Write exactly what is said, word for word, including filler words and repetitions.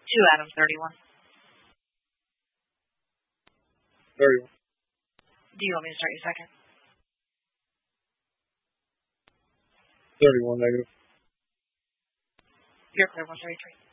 two, Adam, thirty-one. thirty-one. Do you want me to start your second? thirty-one negative. You're clear, one thirty-three.